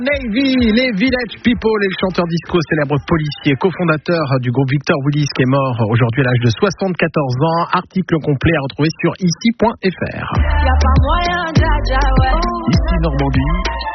Navy, les Village People et le chanteur disco célèbre policier, cofondateur du groupe Victor Willis qui est mort aujourd'hui à l'âge de 74 ans. Article complet à retrouver sur ici.fr. Ici Normandie.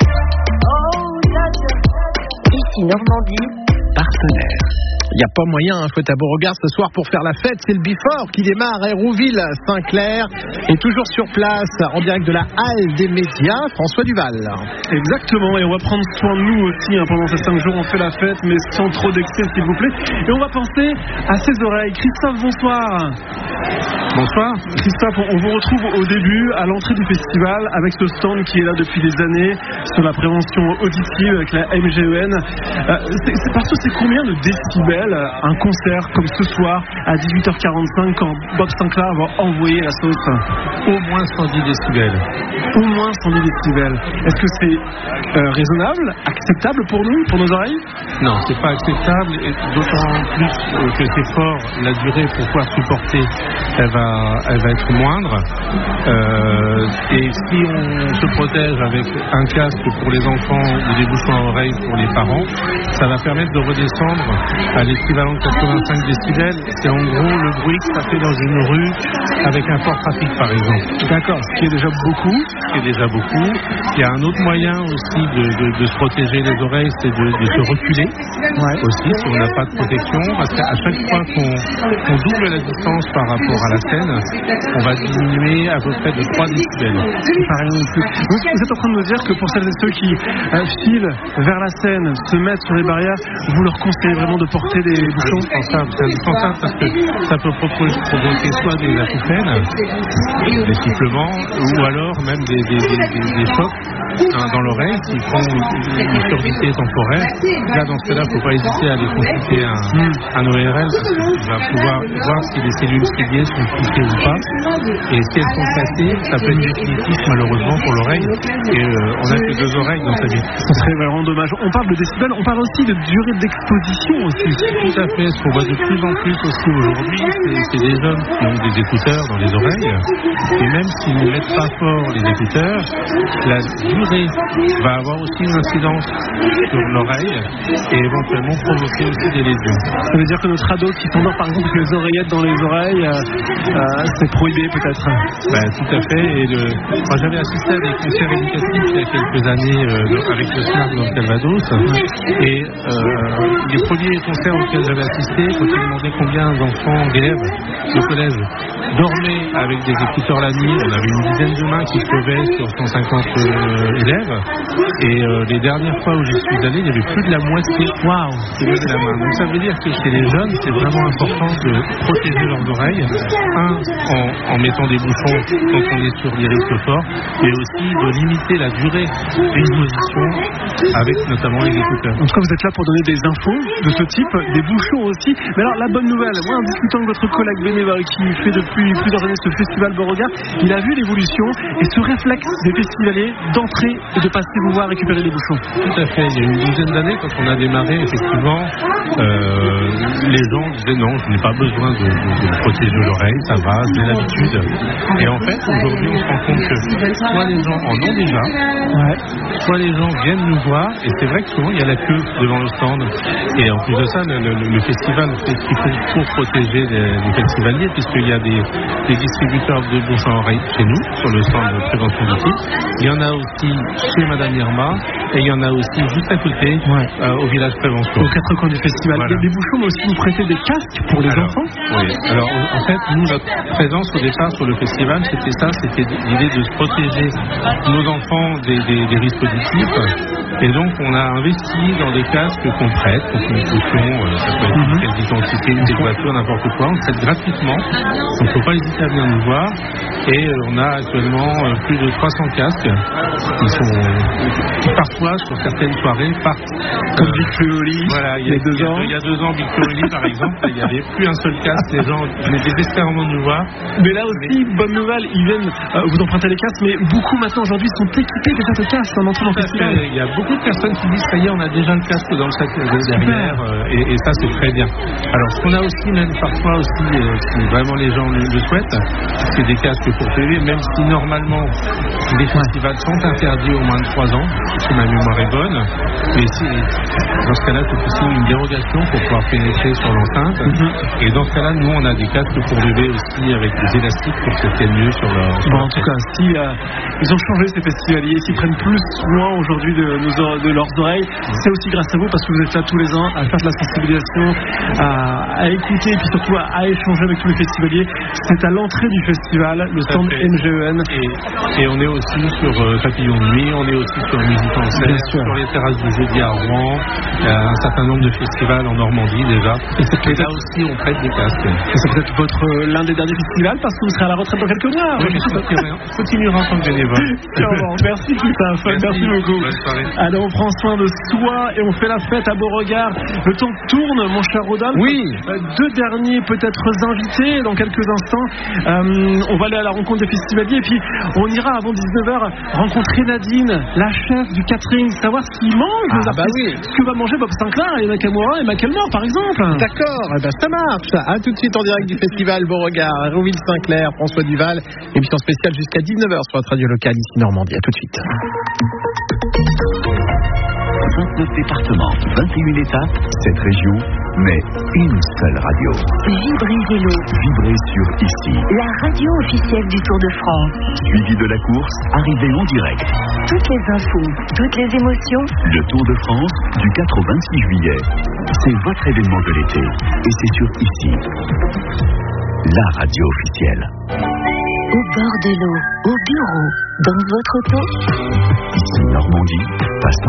Ici Normandie, partenaire. Il n'y a pas moyen, faut être à Beauregard ce soir pour faire la fête. C'est le Before qui démarre à Hérouville. Saint-Clair est toujours sur place, en direct de la Halle des médias. François Duval. Exactement, et on va prendre soin de nous aussi. Pendant ces 5 jours, on fait la fête, mais sans trop d'excès, s'il vous plaît. Et on va penser à ses oreilles. Christophe, bonsoir. Bonsoir. Christophe, on vous retrouve au début, à l'entrée du festival, avec ce stand qui est là depuis des années, sur la prévention auditive avec la MGEN. C'est combien de décibels un concert comme ce soir à 18h45 quand Bob Sinclair va envoyer la sauce? Au moins 110 décibels. Au moins 110 décibels. Est-ce que c'est raisonnable, acceptable pour nous, pour nos oreilles? Non, c'est pas acceptable, et d'autant plus que c'est fort, la durée pour pouvoir supporter, elle va être moindre. Et si on se protège avec un casque pour les enfants ou des bouchons à oreilles pour les parents, ça va permettre de redescendre à l'équivalent de 85 décibels. C'est en gros le bruit que ça fait dans une rue avec un fort trafic, par exemple. D'accord, ce qui est déjà beaucoup. Il y a un autre moyen aussi de se protéger les oreilles, c'est de se reculer aussi si on n'a pas de protection, parce qu'à chaque fois qu'on double la distance par rapport à la scène, on va diminuer à peu près de 3 décibels. Vous êtes en train de nous dire que pour celles et ceux qui filent vers la scène, se mettent sur les barrières, vous leur conseillez vraiment de porter des bouchons? C'est indispensable parce que ça peut provoquer soit des acouphènes, des sifflements, ou alors même des chocs dans l'oreille qui font une surdité temporaire. Là, dans ce cas-là, il ne faut pas hésiter à aller consulter un ORL parce qu'il va pouvoir voir si les cellules ciliées sont touchées ou pas. Et si elles sont cassées, ça peut être définitif malheureusement pour l'oreille. Et on n'a que 2 oreilles dans sa vie. Ce serait vraiment dommage. On parle de décibels, on parle aussi de durée d'exposition aussi. Tout à fait. Ce qu'on voit de plus en plus aussi aujourd'hui, c'est des jeunes qui ont des écouteurs dans les oreilles. Et même s'ils ne mettent pas fort les écouteurs, la durée va avoir aussi une incidence sur l'oreille et éventuellement provoquer aussi des lésions. Ça veut dire que notre ado qui s'endort par exemple avec les oreillettes dans les oreilles, c'est prohibé peut-être? Tout à fait. Et moi, j'avais assisté à des concerts éducatifs il y a quelques années avec le SNAC dans le Calvados. Et les premiers concerts auxquels j'avais assisté, quand ils demandaient combien d'enfants, d'élèves de collège dormaient avec des écouteurs la nuit, on avait une dizaine de mains qui se levaient sur 150 élèves. Et les dernières fois où j'y suis allé, il y avait plus de la moitié qui levaient la main. Donc ça veut dire que chez les jeunes, c'est vraiment important de protéger leurs oreilles. En mettant des bouchons quand on est sur des risques forts, mais aussi de limiter la durée d'exposition avec notamment les écouteurs. En tout cas, vous êtes là pour donner des infos de ce type, des bouchons aussi. Mais alors, la bonne nouvelle, moi, en discutant avec votre collègue bénévole qui fait depuis plusieurs années ce festival Beauregard, il a vu l'évolution et ce réflexe des festivaliers d'entrer et de passer vous voir récupérer les bouchons. Tout à fait. Il y a une douzaine d'années, quand on a démarré, effectivement, les gens disaient non, je n'ai pas besoin de protéger l'oreille, ça va, j'ai l'habitude. Et en fait, aujourd'hui, on se rend compte que soit les gens en ont déjà, soit les gens viennent nous voir, et c'est vrai que souvent il y a la queue devant le stand. Et en plus de ça, le festival fait ce qu'il faut pour protéger les festivaliers, puisqu'il y a des distributeurs de bouchons à oreilles chez nous, sur le stand de prévention auditive. Il y en a aussi chez Madame Irma, et il y en a aussi juste à côté, au village prévention. Aux 4 coins du festival. Voilà. Des bouchons, mais aussi vous prêtez des casques pour les enfants? Oui. Alors, en fait, nous, notre présence au départ sur le festival, c'était l'idée de se protéger nos enfants des risques auditifs. Et donc, on a investi dans des casques qu'on prête, donc une caution, ça peut être une pièce d'identité, une voiture, n'importe quoi. On le prête gratuitement. Donc, il ne faut pas hésiter à venir nous voir. Et on a actuellement plus de 300 casques qui parfois, sur certaines soirées, partent. Comme Vic Fluoli, voilà, il y a 2 ans. Il y a 2 ans, Vic Fluoli, par exemple, il n'y avait plus un seul casque. Les gens venaient désespérément nous voir. Mais là aussi, bonne nouvelle, ils viennent vous emprunter les casques, mais beaucoup maintenant aujourd'hui sont équipés déjà de casques en entrant dans le festival. Il y a beaucoup beaucoup de personnes qui disent ça y est, on a déjà le casque dans le sac derrière, et ça c'est très bien. Alors ce qu'on a aussi, même parfois aussi, si vraiment les gens le souhaitent, c'est des casques pour PV, même si normalement les festivals sont interdits au moins de 3 ans, si ma mémoire est bonne. Mais dans ce cas-là, il faut aussi une dérogation pour pouvoir pénétrer sur l'enceinte. Et dans ce cas-là, nous on a des casques pour bébé aussi avec des élastiques pour que ça tienne mieux sur leur. En tout cas, si ils ont changé ces festivaliers, s'ils prennent plus soin aujourd'hui de leurs oreilles, c'est aussi grâce à vous, parce que vous êtes là tous les ans à faire de la sensibilisation, à écouter et puis surtout à échanger avec tous les festivaliers. C'est à l'entrée du festival, le stand MGEN. Et on est aussi sur Papillon de Nuit, on est aussi sur Musique en Scène, sur les terrasses du Jeudi à Rouen, un certain nombre de festivals en Normandie déjà. Et là aussi on prête des casques. Et c'est peut-être l'un des derniers festivals, parce que vous serez à la retraite dans quelques mois. Oui, je continuerai en tant que bénévole. Merci Christophe, merci beaucoup. Bonne soirée. Alors on prend soin de soi et on fait la fête à Beauregard. Le temps tourne, mon cher Rodolphe. Oui. 2 derniers peut-être invités dans quelques instants. On va aller à la rencontre des festivaliers et puis on ira avant 19h rencontrer Nadine, la chef du catering, savoir ce qu'ils mangent. Ce que va manger Bob Sinclair et Nakamura et Macklemore par exemple. D'accord, ça marche. À tout de suite en direct du festival Beauregard, Hérouville-Saint-Clair, François Duval, émission spéciale jusqu'à 19h sur votre radio locale ici Normandie. À tout de suite. 29 départements, 21 étapes, 7 régions, mais une seule radio. Vibrez Vélo. Vibrez sur ici. La radio officielle du Tour de France. Suivi de la course, arrivée en direct. Toutes les infos, toutes les émotions. Le Tour de France du 4 au 26 juillet. C'est votre événement de l'été. Et c'est sur ici. La radio officielle. Au bord de l'eau, au bureau, dans votre auto. Ici Normandie, passe